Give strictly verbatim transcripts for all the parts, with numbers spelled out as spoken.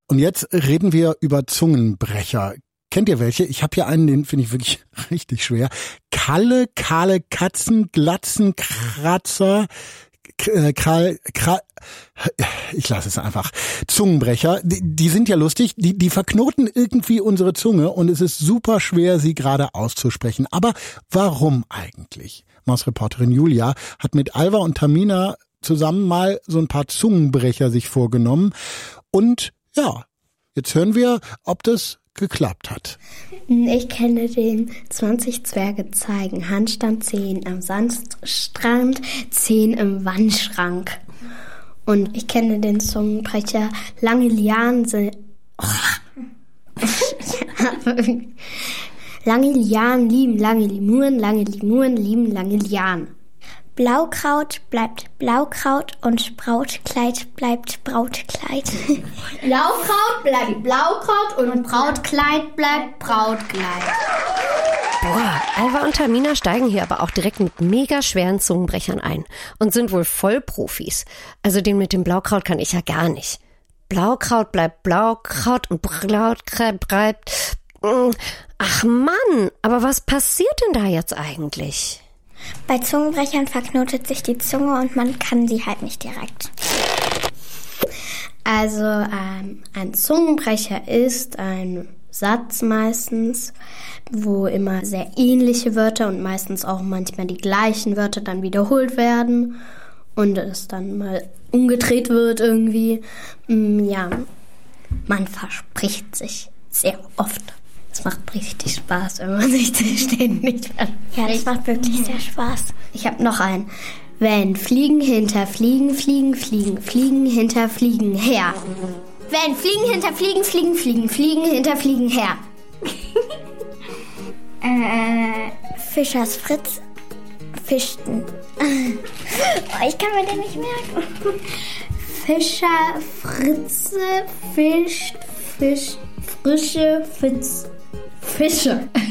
Und jetzt reden wir über Zungenbrecher. Kennt ihr welche? Ich habe hier einen, den finde ich wirklich richtig schwer. Kalle, kahle Katzen, Glatzen, Kratzer, Krall, Krall, ich lasse es einfach. Zungenbrecher, die, die sind ja lustig, die, die verknoten irgendwie unsere Zunge und es ist super schwer, sie gerade auszusprechen. Aber warum eigentlich? Mausreporterin Julia hat mit Alva und Tamina zusammen mal so ein paar Zungenbrecher sich vorgenommen. Und ja, jetzt hören wir, ob das geklappt hat. Ich kenne den zwanzig Zwerge zeigen Handstand, zehn am Sandstrand, zehn im Wandschrank. Und ich kenne den Zungenbrecher lange Lianen sind... Oh. Lange Lianen lieben lange Limuren, lange Limuren lieben lange Lianen. Blaukraut bleibt Blaukraut und Brautkleid bleibt Brautkleid. Blaukraut bleibt Blaukraut und Brautkleid bleibt Brautkleid. Boah, Alva und Tamina steigen hier aber auch direkt mit mega schweren Zungenbrechern ein und sind wohl Vollprofis. Also den mit dem Blaukraut kann ich ja gar nicht. Blaukraut bleibt Blaukraut und Brautkleid bleibt... Ach Mann, aber was passiert denn da jetzt eigentlich? Bei Zungenbrechern verknotet sich die Zunge und man kann sie halt nicht direkt. Also ähm, ein Zungenbrecher ist ein Satz meistens, wo immer sehr ähnliche Wörter und meistens auch manchmal die gleichen Wörter dann wiederholt werden und es dann mal umgedreht wird irgendwie. Ja, man verspricht sich sehr oft. Es macht richtig Spaß, wenn man sich ständig verspricht. Ja, das macht wirklich sehr Spaß. Ich habe noch einen. Wenn Fliegen hinter Fliegen, Fliegen, Fliegen, Fliegen hinter Fliegen her. Wenn Fliegen hinter Fliegen, Fliegen, Fliegen, Fliegen hinter Fliegen her. äh, Fischers Fritz fischten. Oh, ich kann mir den nicht merken. Fischer Fritze fischt, fischt, frische Fitz. Fische. Und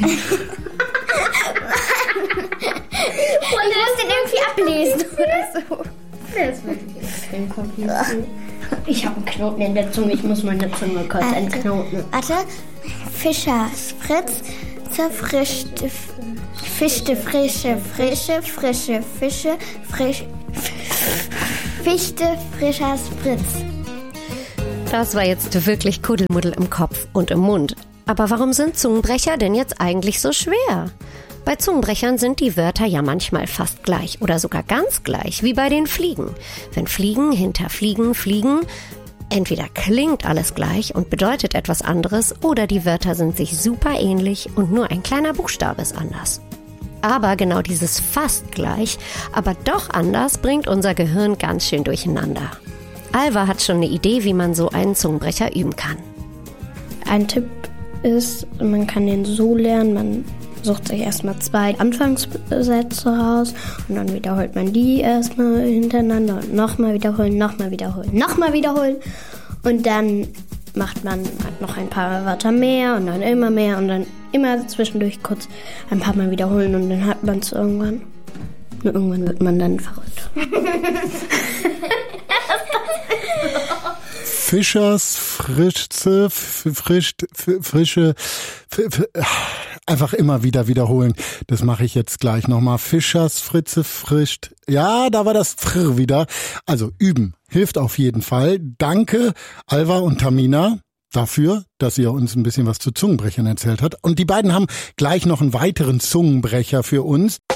ich muss den irgendwie ablesen oder so. Das wird ein kompliziert. Ich habe einen Knoten in der Zunge, ich muss meine Zunge kurz also, entknoten. Warte. Fischers Fritz zerfrischte, fischte frische, frische, frische Fische, frisch, Fichte, Fischers Fritz. Das war jetzt wirklich Kuddelmuddel im Kopf und im Mund. Aber warum sind Zungenbrecher denn jetzt eigentlich so schwer? Bei Zungenbrechern sind die Wörter ja manchmal fast gleich oder sogar ganz gleich, wie bei den Fliegen. Wenn Fliegen hinter Fliegen fliegen, entweder klingt alles gleich und bedeutet etwas anderes oder die Wörter sind sich super ähnlich und nur ein kleiner Buchstabe ist anders. Aber genau dieses fast gleich, aber doch anders bringt unser Gehirn ganz schön durcheinander. Alva hat schon eine Idee, wie man so einen Zungenbrecher üben kann. Ein Tipp ist, man kann den so lernen, man sucht sich erstmal zwei Anfangssätze raus und dann wiederholt man die erstmal hintereinander und nochmal wiederholen, nochmal wiederholen, nochmal wiederholen und dann macht man halt noch ein paar Wörter mehr und dann immer mehr und dann immer zwischendurch kurz ein paar Mal wiederholen und dann hat man es irgendwann. Und irgendwann wird man dann verrückt. Fischers Frische, frisch, frische, einfach immer wieder wiederholen. Das mache ich jetzt gleich nochmal. Fischers Fritze frischt. Ja, da war das Fr wieder. Also üben hilft auf jeden Fall. Danke Alva und Tamina dafür, dass ihr uns ein bisschen was zu Zungenbrechern erzählt habt. Und die beiden haben gleich noch einen weiteren Zungenbrecher für uns.